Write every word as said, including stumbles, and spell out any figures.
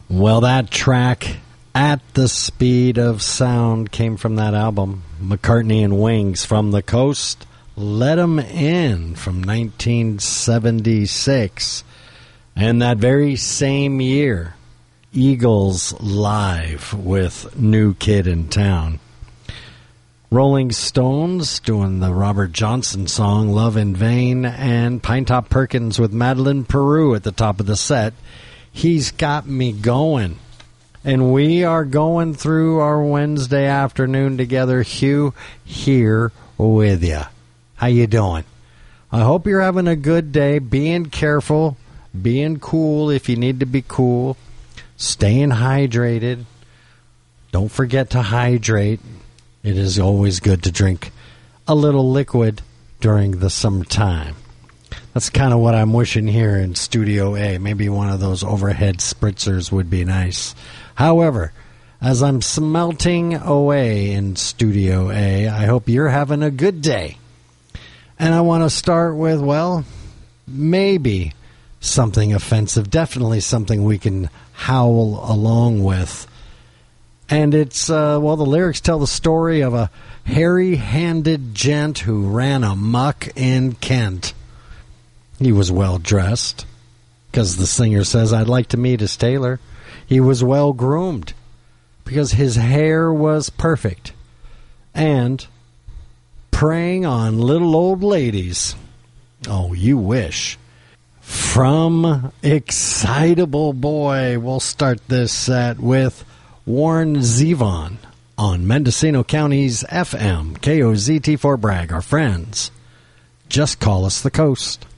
Well, that track, At the Speed of Sound, came from that album. McCartney and Wings, From the Coast, Let 'Em In, from nineteen seventy-six. And that very same year, Eagles Live with New Kid in Town. Rolling Stones doing the Robert Johnson song, Love in Vain, and Pinetop Perkins with Madeline Peru at the top of the set. He's Got Me Going. And we are going through our Wednesday afternoon together, Hugh, here with you. How you doing? I hope you're having a good day, being careful, being cool if you need to be cool, staying hydrated. Don't forget to hydrate. It is always good to drink a little liquid during the summertime. That's kind of what I'm wishing here in Studio A. Maybe one of those overhead spritzers would be nice. However, as I'm smelting away in Studio A, I hope you're having a good day. And I want to start with, well, maybe something offensive. Definitely something we can howl along with. And it's, uh, well, the lyrics tell the story of a hairy-handed gent who ran amok in Kent. He was well-dressed, because the singer says, I'd like to meet his tailor. He was well-groomed, because his hair was perfect. And preying on little old ladies. Oh, you wish. From Excitable Boy, we'll start this set with Warren Zevon on Mendocino County's F M, K O Z T four Bragg. Our friends, just call us the Coast.